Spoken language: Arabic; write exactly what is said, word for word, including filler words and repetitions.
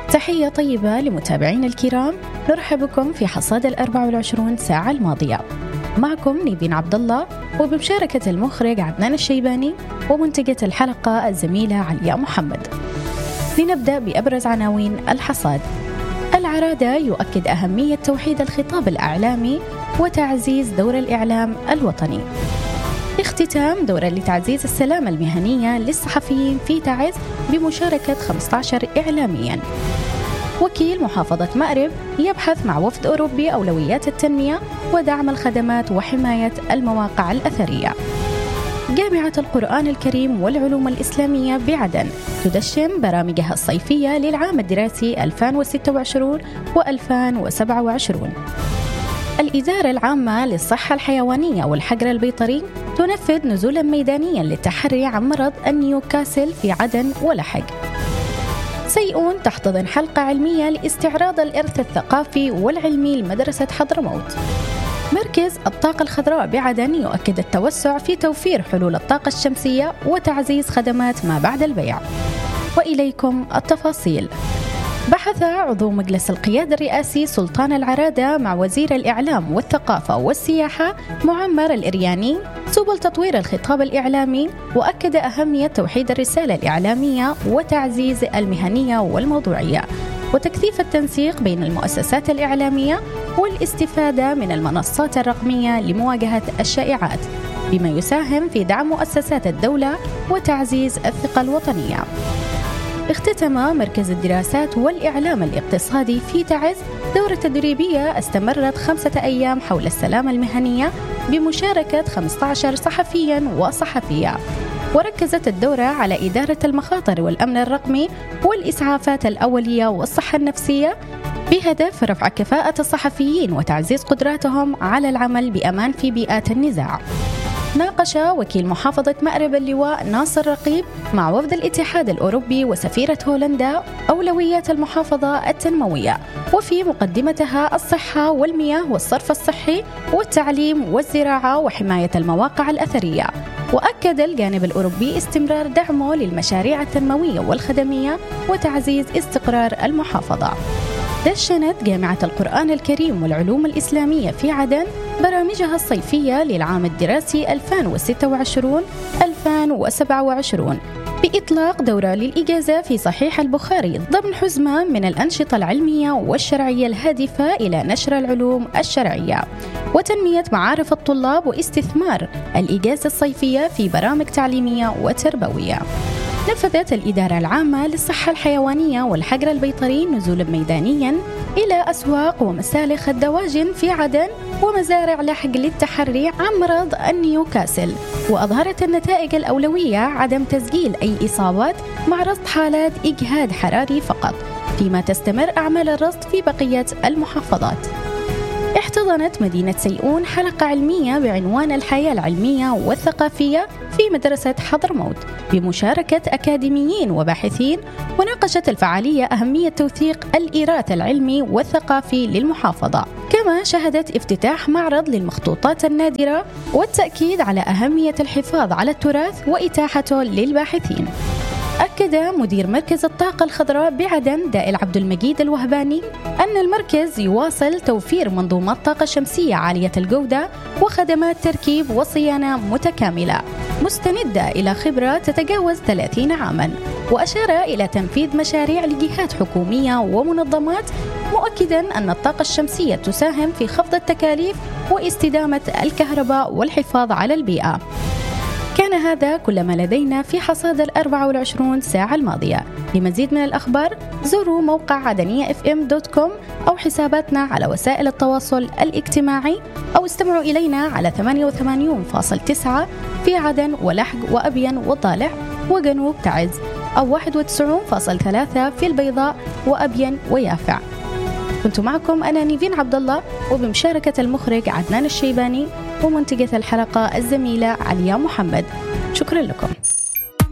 تحية طيبة لمتابعين الكرام، نرحب بكم في حصاد الأربع والعشرون ساعة الماضية. معكم نيفين عبد الله، وبمشاركة المخرج عدنان الشيباني ومنتجة الحلقة الزميلة علياء محمد. لنبدأ بأبرز عناوين الحصاد. العرادة يؤكد أهمية توحيد الخطاب الإعلامي وتعزيز دور الإعلام الوطني. اختتام دورة لتعزيز السلامة المهنية للصحفيين في تعز بمشاركة خمسة عشر إعلامياً. وكيل محافظة مأرب يبحث مع وفد أوروبي أولويات التنمية ودعم الخدمات وحماية المواقع الأثرية. جامعة القرآن الكريم والعلوم الإسلامية بعدن تدشن برامجها الصيفية للعام الدراسي ألفين وستة وعشرين وألفين وسبعة وعشرين. الإدارة العامة للصحة الحيوانية والحجر البيطري تنفذ نزولا ميدانيا للتحري عن مرض النيوكاسل في عدن ولحج. سيئون تحتضن حلقة علمية لاستعراض الإرث الثقافي والعلمي لمدرسة حضرموت. مركز الطاقة الخضراء بعدن يؤكد التوسع في توفير حلول الطاقة الشمسية وتعزيز خدمات ما بعد البيع. وإليكم التفاصيل. بحث عضو مجلس القيادة الرئاسي سلطان العرادة مع وزير الإعلام والثقافة والسياحة معمر الإرياني سبل تطوير الخطاب الإعلامي، وأكد أهمية توحيد الرسالة الإعلامية وتعزيز المهنية والموضوعية وتكثيف التنسيق بين المؤسسات الإعلامية والاستفادة من المنصات الرقمية لمواجهة الشائعات، بما يساهم في دعم مؤسسات الدولة وتعزيز الثقة الوطنية. اختتم مركز الدراسات والإعلام الاقتصادي في تعز دورة تدريبية استمرت خمسة أيام حول السلامة المهنية بمشاركة خمسة عشر صحفياً وصحفية. وركزت الدورة على إدارة المخاطر والأمن الرقمي والإسعافات الأولية والصحة النفسية بهدف رفع كفاءة الصحفيين وتعزيز قدراتهم على العمل بأمان في بيئات النزاع. ناقش وكيل محافظة مأرب اللواء ناصر رقيب مع وفد الاتحاد الأوروبي وسفيرة هولندا أولويات المحافظة التنموية، وفي مقدمتها الصحة والمياه والصرف الصحي والتعليم والزراعة وحماية المواقع الأثرية. وأكد الجانب الأوروبي استمرار دعمه للمشاريع التنموية والخدمية وتعزيز استقرار المحافظة. دشنت جامعة القرآن الكريم والعلوم الإسلامية في عدن برامجها الصيفية للعام الدراسي ألفين وستة وعشرين ألفين وسبعة وعشرين بإطلاق دورة للإجازة في صحيح البخاري ضمن حزمة من الأنشطة العلمية والشرعية الهادفة إلى نشر العلوم الشرعية وتنمية معارف الطلاب واستثمار الإجازة الصيفية في برامج تعليمية وتربوية. نفذت الإدارة العامة للصحة الحيوانية والحجر البيطري نزولا ميدانيا إلى أسواق ومسالخ الدواجن في عدن ومزارع لحج للتحري عن مرض النيوكاسل، وأظهرت النتائج الأولوية عدم تسجيل أي إصابات مع رصد حالات إجهاد حراري فقط، فيما تستمر أعمال الرصد في بقية المحافظات. احتضنت مدينة سيئون حلقة علمية بعنوان الحياة العلمية والثقافية في مدرسة حضرموت بمشاركة أكاديميين وباحثين، وناقشت الفعالية أهمية توثيق الإيراث العلمي والثقافي للمحافظة. كما شهدت افتتاح معرض للمخطوطات النادرة والتأكيد على أهمية الحفاظ على التراث وإتاحته للباحثين. أكد مدير مركز الطاقة الخضراء بعدن دائل عبد المجيد الوهباني أن المركز يواصل توفير منظومات طاقة شمسية عالية الجودة وخدمات تركيب وصيانة متكاملة مستندة إلى خبرة تتجاوز ثلاثين عاماً، وأشار إلى تنفيذ مشاريع لجهات حكومية ومنظمات، مؤكداً أن الطاقة الشمسية تساهم في خفض التكاليف واستدامة الكهرباء والحفاظ على البيئة. كان هذا كل ما لدينا في حصاد الأربع والعشرون ساعة الماضية. لمزيد من الأخبار زوروا موقع عدنية اف ام دوت كوم أو حساباتنا على وسائل التواصل الاجتماعي، أو استمعوا إلينا على ثمانية وثمانين فاصلة تسعة في عدن ولحج وأبين وضالع وجنوب تعز، أو واحد وتسعين فاصلة ثلاثة في البيضاء وأبين ويافع. كنت معكم أنا نيفين عبد الله، وبمشاركة المخرج عدنان الشيباني ومنتجة الحلقة الزميلة علياء محمد. شكرا لكم.